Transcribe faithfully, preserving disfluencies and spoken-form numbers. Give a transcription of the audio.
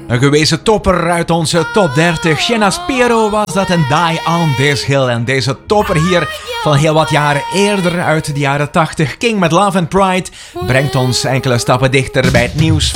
Een gewezen topper uit onze top dertig. Shanna Spero was dat en Die on This Hill. En deze topper hier van heel wat jaren eerder uit de jaren tachtig, King met Love and Pride, brengt ons enkele stappen dichter bij het nieuws